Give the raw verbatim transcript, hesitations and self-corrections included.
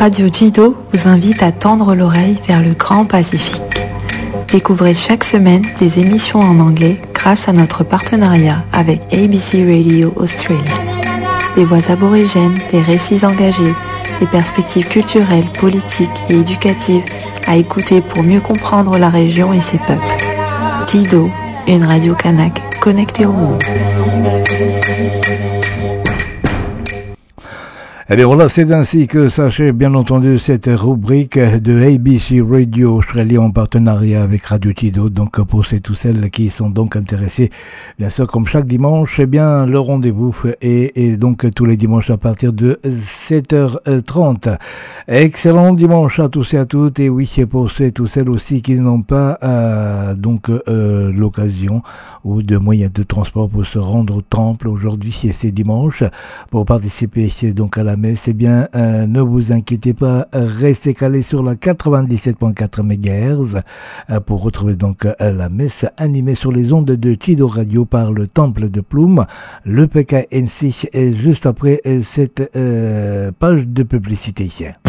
Radio Jido vous invite à tendre l'oreille vers le grand Pacifique. Découvrez chaque semaine des émissions en anglais grâce à notre partenariat avec A B C Radio Australia. Des voix aborigènes, des récits engagés, des perspectives culturelles, politiques et éducatives à écouter pour mieux comprendre la région et ses peuples. Jido, une radio kanak connectée au monde. Eh bien voilà, c'est ainsi que s'achève bien entendu cette rubrique de A B C Radio Australia en partenariat avec Radio Jido. Donc pour ceux et tous celles qui sont donc intéressés, bien sûr comme chaque dimanche, eh bien le rendez-vous est, est donc tous les dimanches à partir de sept heures trente. Excellent dimanche à tous et à toutes. Et oui, c'est pour ceux et tous celles aussi qui n'ont pas euh, donc euh, l'occasion ou de moyens de transport pour se rendre au temple aujourd'hui, c'est dimanche, pour participer ici donc à la messe, eh bien, euh, ne vous inquiétez pas, restez calés sur la quatre-vingt-dix-sept virgule quatre mégahertz euh, pour retrouver donc euh, la messe animée sur les ondes de Jido Radio par le Temple de Plume. Le P K N C est juste après euh, cette euh, page de publicité ici.